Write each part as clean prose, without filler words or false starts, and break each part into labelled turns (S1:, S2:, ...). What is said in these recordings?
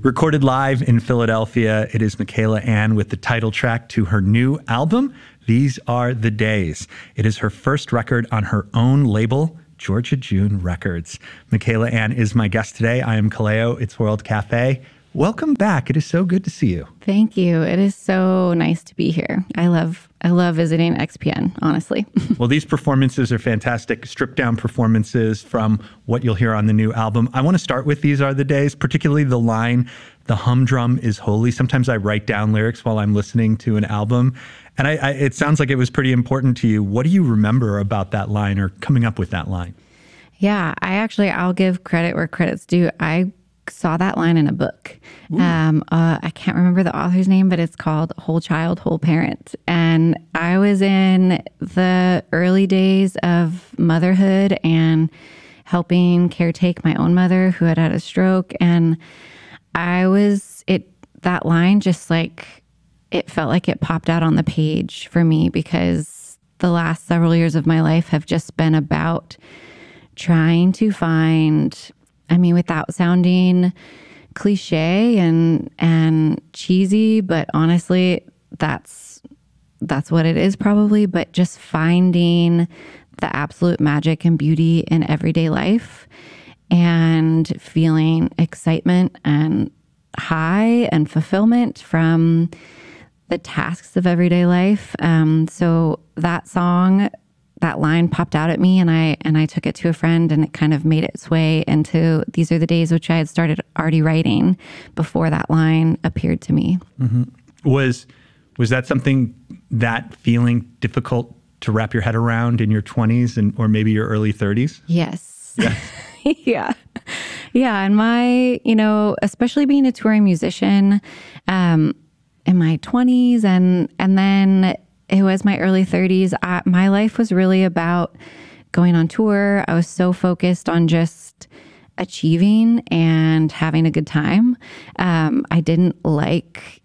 S1: Recorded live in Philadelphia, it is Michaela Anne with the title track to her new album, These Are the Days. It is her first record on her own label, Georgia June Records. Michaela Anne is my guest today. I am Kaleo. It's World Cafe. Welcome back. It is so good to see you.
S2: Thank you. It is so nice to be here. I love visiting XPN, honestly.
S1: Well, these performances are fantastic, stripped down performances from what you'll hear on the new album. I want to start with These Are the Days, particularly the line, "The humdrum is holy." Sometimes I write down lyrics while I'm listening to an album, and it sounds like it was pretty important to you. What do you remember about that line or coming up with that line?
S2: Yeah, I'll give credit where credit's due. I saw that line in a book. I can't remember the author's name, but it's called Whole Child, Whole Parent. And I was in the early days of motherhood and helping caretake my own mother who had a stroke. And that line just it felt like it popped out on the page for me, because the last several years of my life have just been about trying to find, without sounding cliche and cheesy, but honestly, that's what it is probably, but just finding the absolute magic and beauty in everyday life and feeling excitement and high and fulfillment from the tasks of everyday life. So that song, that line popped out at me, and I took it to a friend, and it kind of made its way into These Are the Days, which I had started already writing before that line appeared to me.
S1: Mm-hmm. Was that something, that feeling, difficult to wrap your head around in your 20s or maybe your early 30s?
S2: Yes. Yeah. Yeah. And especially being a touring musician, in my 20s and then it was my early 30s. My life was really about going on tour. I was so focused on just achieving and having a good time. I didn't like,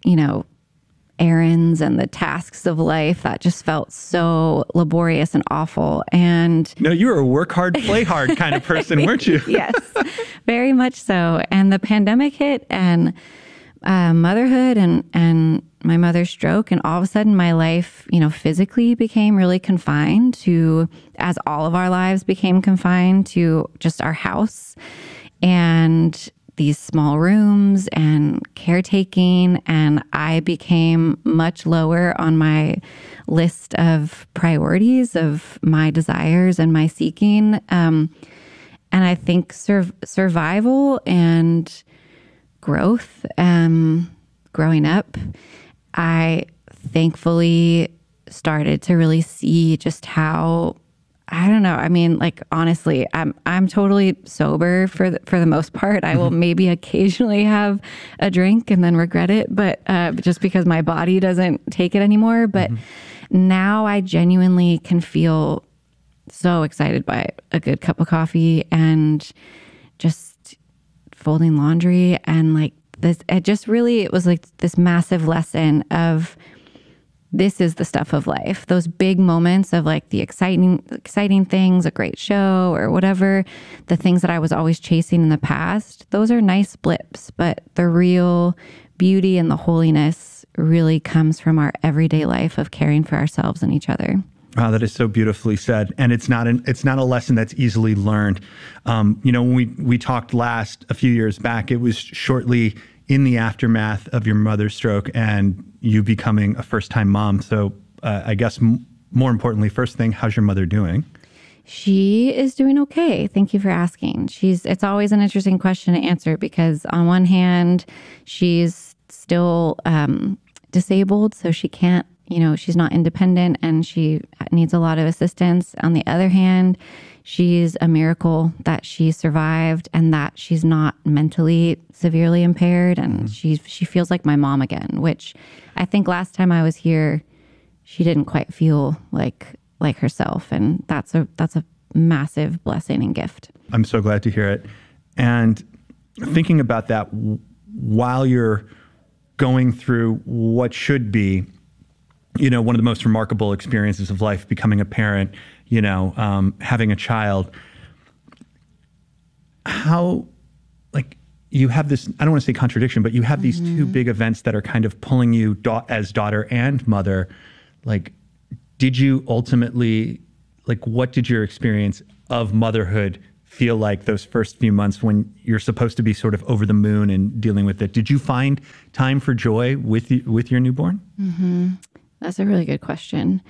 S2: errands and the tasks of life. That just felt so laborious and awful. And
S1: no, you were a work hard, play hard kind of person, weren't you?
S2: Yes, very much so. And the pandemic hit, and motherhood and my mother's stroke, and all of a sudden my life, physically became really confined to, as all of our lives became confined to, just our house and these small rooms and caretaking. And I became much lower on my list of priorities of my desires and my seeking. And I think survival and growth, growing up, I thankfully started to really see just how, I don't know. Honestly, I'm totally sober for the most part. I will maybe occasionally have a drink and then regret it, but just because my body doesn't take it anymore. But now I genuinely can feel so excited by a good cup of coffee and just folding laundry, and it was like this massive lesson of, this is the stuff of life. Those big moments of the exciting things, a great show or whatever, the things that I was always chasing in the past, those are nice blips, but the real beauty and the holiness really comes from our everyday life of caring for ourselves and each other.
S1: Wow, that is so beautifully said. And it's not a lesson that's easily learned. When we talked last a few years back, it was shortly in the aftermath of your mother's stroke and you becoming a first-time mom. So I guess more importantly, first thing, how's your mother doing?
S2: She is doing okay. Thank you for asking. It's always an interesting question to answer, because on one hand, she's still disabled, so she can't, she's not independent and she needs a lot of assistance. On the other hand, she's a miracle that she survived and that she's not mentally severely impaired. And she feels like my mom again, which I think last time I was here, she didn't quite feel like herself. And that's a massive blessing and gift.
S1: I'm so glad to hear it. And thinking about that while you're going through what should be, one of the most remarkable experiences of life, becoming a parent, having a child, how, you have this, I don't want to say contradiction, but you have these two big events that are kind of pulling you as daughter and mother. Like, did you ultimately, like, what did your experience of motherhood feel like those first few months when you're supposed to be sort of over the moon and dealing with it? Did you find time for joy with your newborn?
S2: That's a really good question.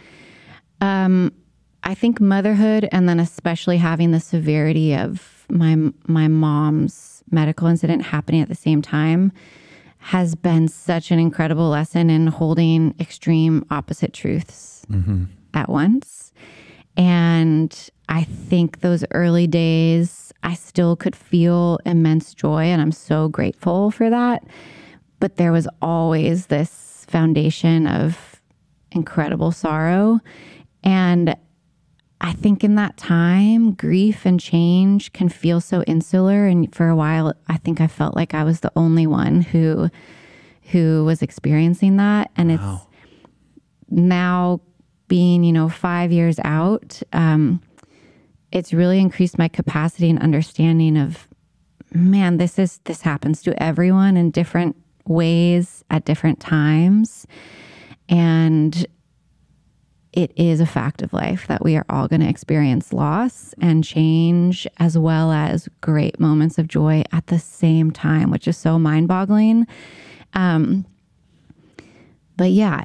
S2: I think motherhood, and then especially having the severity of my mom's medical incident happening at the same time, has been such an incredible lesson in holding extreme opposite truths at once. And I think those early days, I still could feel immense joy, and I'm so grateful for that. But there was always this foundation of incredible sorrow. And I think in that time, grief and change can feel so insular. And for a while, I think I felt like I was the only one who was experiencing that. And it's now being, 5 years out, it's really increased my capacity and understanding of, man, this happens to everyone in different ways at different times. And it is a fact of life that we are all going to experience loss and change, as well as great moments of joy at the same time, which is so mind-boggling. But yeah,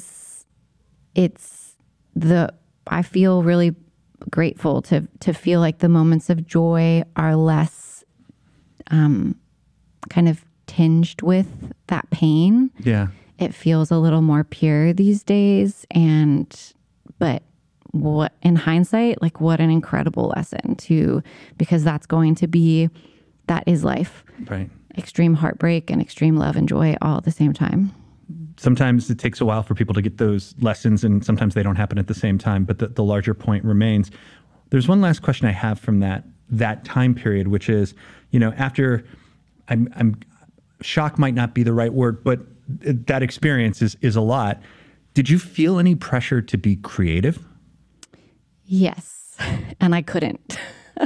S2: I feel really grateful to feel like the moments of joy are less kind of tinged with that pain.
S1: Yeah.
S2: It feels a little more pure these days. But what, in hindsight, like, what an incredible lesson because that is life.
S1: Right.
S2: Extreme heartbreak and extreme love and joy all at the same time.
S1: Sometimes it takes a while for people to get those lessons, and sometimes they don't happen at the same time, but the larger point remains. There's one last question I have from that time period, which is, after shock might not be the right word, but that experience is a lot. Did you feel any pressure to be creative?
S2: Yes, and I couldn't.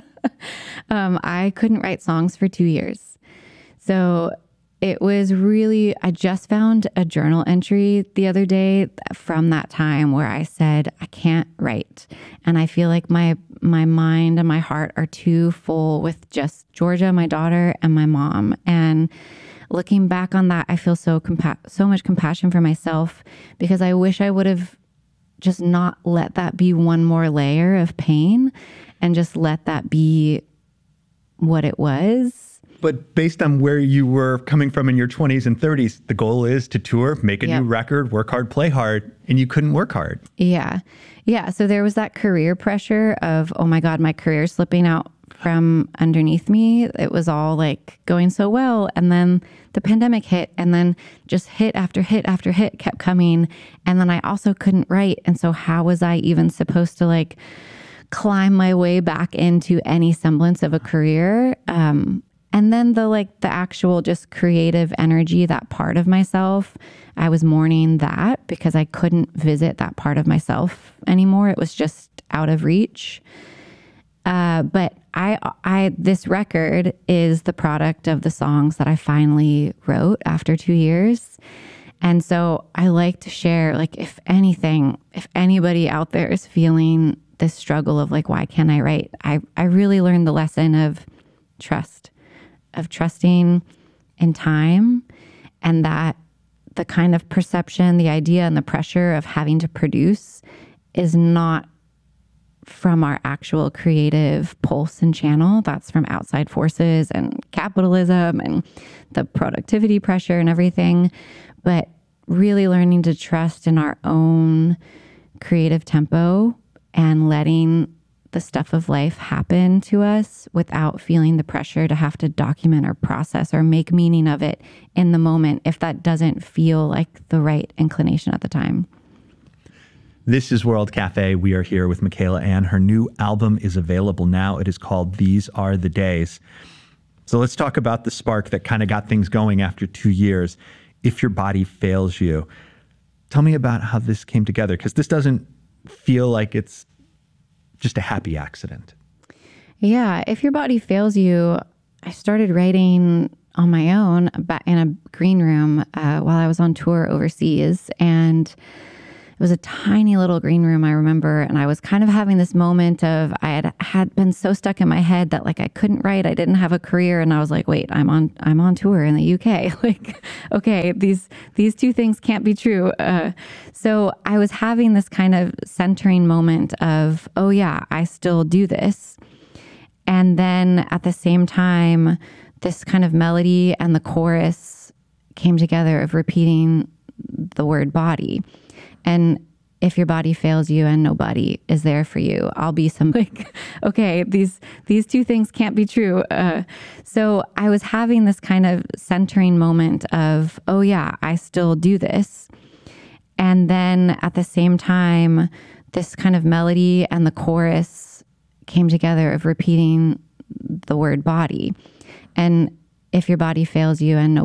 S2: I couldn't write songs for 2 years. So it was really, I just found a journal entry the other day from that time where I said, I can't write. And I feel like my mind and my heart are too full with just Georgia, my daughter, and my mom. And looking back on that, I feel so much compassion for myself, because I wish I would have just not let that be one more layer of pain and just let that be what it was.
S1: But based on where you were coming from in your 20s and 30s, the goal is to tour, make a new record, work hard, play hard, and you couldn't work hard.
S2: Yeah. Yeah. So there was that career pressure of, oh my God, my career's slipping out from underneath me. It was all like going so well. And then the pandemic hit, and then just hit after hit after hit kept coming. And then I also couldn't write. And so how was I even supposed to like climb my way back into any semblance of a career? And then the actual just creative energy, that part of myself, I was mourning that because I couldn't visit that part of myself anymore. It was just out of reach. But this record is the product of the songs that I finally wrote after 2 years. And so I like to share, like, if anybody out there is feeling this struggle of like, why can't I write? I really learned the lesson of trusting in time, and that the kind of perception, the idea, and the pressure of having to produce is not from our actual creative pulse and channel. That's from outside forces and capitalism and the productivity pressure and everything. But really learning to trust in our own creative tempo and letting the stuff of life happen to us without feeling the pressure to have to document or process or make meaning of it in the moment if that doesn't feel like the right inclination at the time.
S1: This is World Cafe. We are here with Michaela Anne. Her new album is available now. It is called These Are the Days. So let's talk about the spark that kind of got things going after 2 years. If Your Body Fails You. Tell me about how this came together, because this doesn't feel like it's just a happy accident.
S2: Yeah. If Your Body Fails You, I started writing on my own in a green room while I was on tour overseas. And it was a tiny little green room, I remember. And I was kind of having this moment of, I had been so stuck in my head that like I couldn't write. I didn't have a career. And I was like, wait, I'm on tour in the UK. Like, okay, these two things can't be true. So I was having this kind of centering moment of, oh yeah, I still do this. And then at the same time, this kind of melody and the chorus came together of repeating the word body. And if your body fails you and nobody is there for you, I'll be some like, okay, these two things can't be true. So I was having this kind of centering moment of, oh yeah, I still do this. And then at the same time, this kind of melody and the chorus came together of repeating the word body. And if your body fails you and